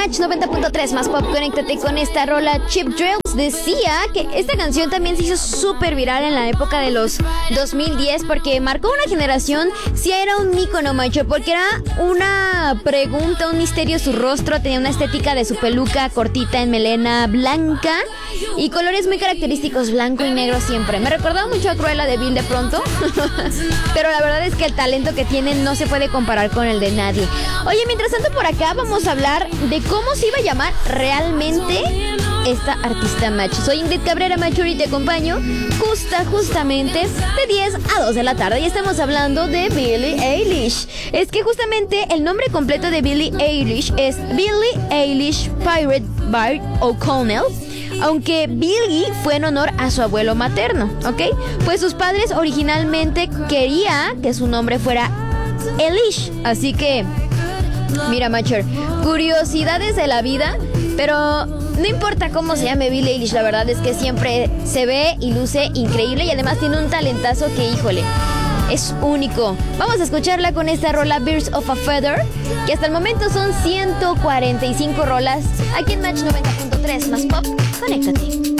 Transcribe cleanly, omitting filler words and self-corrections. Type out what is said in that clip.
Match 90.3 más pop, conéctate con esta rola. Chip Drills decía que esta canción también se hizo súper viral en la época de los 2010 porque marcó una generación. Sí, era un ícono, macho, porque era una pregunta, un misterio su rostro. Tenía una estética de su peluca cortita en melena blanca y colores muy característicos, blanco y negro siempre. Me recordaba mucho a Cruella de Vil de pronto, pero la verdad es que el talento que tienen no se puede comparar con el de nadie. Oye, mientras tanto por acá vamos a hablar de cómo se iba a llamar realmente esta artista, macho. Soy Ingrid Cabrera, macho, y te acompaño justamente de 10 a 2 de la tarde y estamos hablando de Billie Eilish. Es que justamente el nombre completo de Billie Eilish es Billie Eilish Pirate Bart O'Connell, aunque Billie fue en honor a su abuelo materno, ¿ok? Pues sus padres originalmente querían que su nombre fuera Eilish, así que mira, macho, curiosidades de la vida, pero no importa cómo se llame Billie Eilish, la verdad es que siempre se ve y luce increíble y además tiene un talentazo que, híjole, es único. Vamos a escucharla con esta rola Birds of a Feather, que hasta el momento son 145 rolas aquí en Match 90.3 más pop. Conéctate.